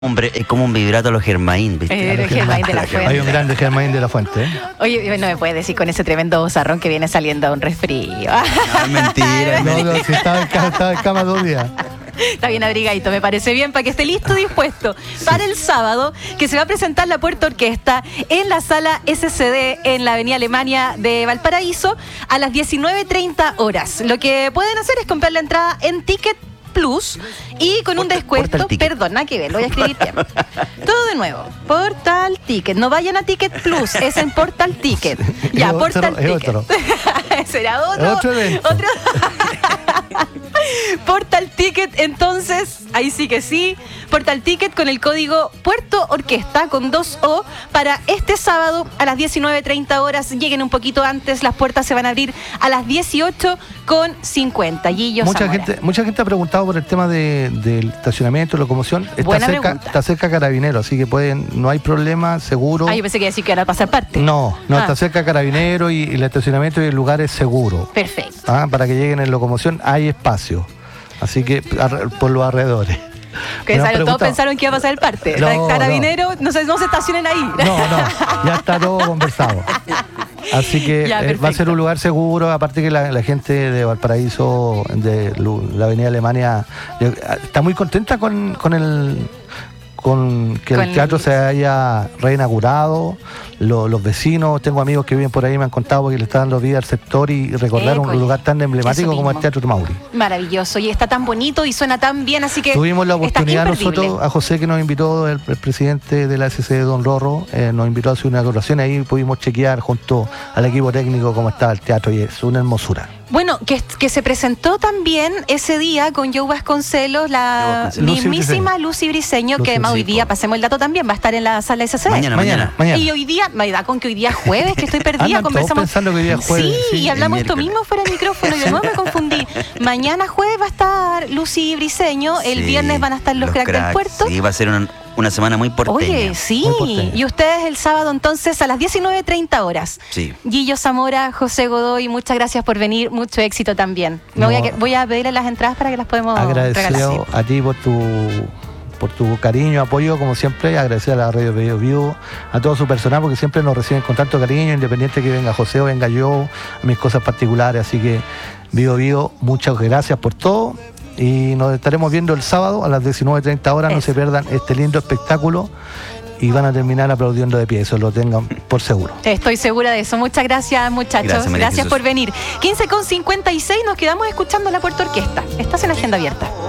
Hombre, es como un vibrato a los Germain, ¿viste? El Germain de la Fuente. Hay un grande Germain de la Fuente, ¿eh? Oye, no me puedes decir con ese tremendo bozarrón que viene saliendo a un resfrío. No, mentira. No, si estaba en cama 2 días. Está bien abrigadito, me parece bien, para que esté listo y dispuesto para el sábado, que se va a presentar la Puerto Orquesta en la sala SCD en la Avenida Alemania de Valparaíso a las 19:30 horas. Lo que pueden hacer es comprar la entrada en Ticket Plus y con un descuento, perdón, nada que ver, lo voy a escribir bien. Todo de nuevo, Portal Ticket, no vayan a Ticket Plus, es en Portal Ticket. Ya, Portal Ticket. ¿Será otro? Otro evento. Portal Ticket, entonces, ahí sí que sí. Portal Ticket con el código Puerto Orquesta con 2O para este sábado a las 19:30 horas. Lleguen un poquito antes, las puertas se van a abrir a las 18:50. Mucha gente ha preguntado por el tema del estacionamiento, locomoción. Está cerca Carabinero, así que no hay problema, seguro. Ah, yo pensé que iba a decir que era pasar parte. No, está cerca Carabinero y el estacionamiento y el lugar es seguro. Perfecto. Para que lleguen en locomoción hay espacio, así que por los alrededores. Todos pensaron que iba a pasar el parte. Carabinero, no se estacionen ahí. No, ya está todo conversado. Así que va a ser un lugar seguro, aparte que la gente de Valparaíso, de la Avenida Alemania, está muy contenta con que el teatro se haya reinaugurado. Los vecinos, tengo amigos que viven por ahí, me han contado que le están dando vida al sector y recordar un lugar tan emblemático como el Teatro Mauri. Maravilloso, y está tan bonito y suena tan bien, así que tuvimos la oportunidad nosotros, a José que nos invitó, el presidente de la SCD, don Rorro, nos invitó a hacer una inauguración y ahí pudimos chequear junto al equipo técnico cómo estaba el teatro y es una hermosura. Bueno, que se presentó también ese día con Joe Vasconcelos, la mismísima Lucy Briceño, que además hoy día, pasemos el dato también, va a estar en la sala SCD. Mañana. Y hoy día, me da con que hoy día es jueves, que estoy perdida. Conversamos pensando que hoy día es jueves. Sí, y hablamos esto mismo fuera del micrófono y de nuevo me confundí. Mañana jueves va a estar Lucy Briceño, el viernes van a estar los cracks del puerto. Sí, va a ser una semana muy porteña. Oye, sí, y ustedes el sábado entonces a las 19:30 horas. Sí. Guillo Zamora, José Godoy, muchas gracias por venir, mucho éxito también. Voy a pedirle las entradas para que las podemos agradecido a ti por tu cariño, apoyo, como siempre, agradecer a la Radio Biobío, a todo su personal, porque siempre nos reciben con tanto cariño, independiente que venga José o venga yo, a mis cosas particulares, así que Biobío, muchas gracias por todo. Y nos estaremos viendo el sábado a las 19:30 horas. No se pierdan este lindo espectáculo y van a terminar aplaudiendo de pie, eso lo tengan por seguro. Estoy segura de eso. Muchas gracias, muchachos. Gracias por venir. 15:56, nos quedamos escuchando la Puerto Orquesta. Estás en Agenda Abierta.